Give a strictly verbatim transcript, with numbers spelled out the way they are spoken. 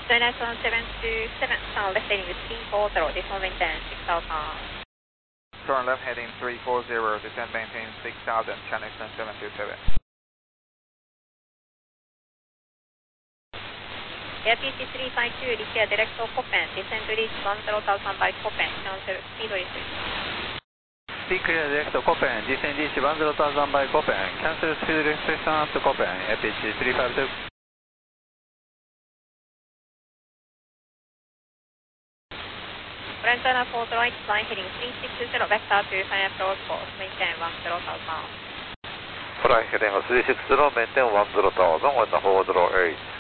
China seven two seven, turn left heading three four zero, descend maintain six thousand. Turn left heading three four zero, descend maintain six thousand, China seven two seven. Air P C three five two, repair direct to Copen, descend to reach one zero thousand by Copen, cancel speed restriction. Speed clear direct to Copen, descend reach one zero thousand by Copen, cancel speed restriction up to Copen, Air P C three five two. Current China Port right line heading three six zero, vector to final approach course, maintain one zero thousand. Fly heading three six zero, maintain one zero thousand, wind four zero eight.